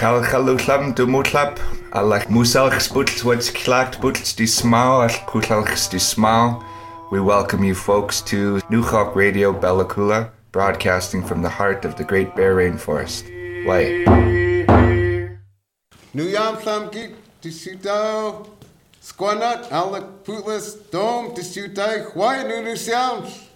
Chalchaluchlam dumutlap, alach musalch sputz what's clacked butz di smau, al kuchalchs di smau. We welcome you folks to New Hawk Radio Bellacoola, broadcasting from the heart of the Great Bear Rainforest. Why? New Yam Samgit, Tishutao, Squanut, Alec Pootless, Dome, Tishutai, Why Nunu Sounds?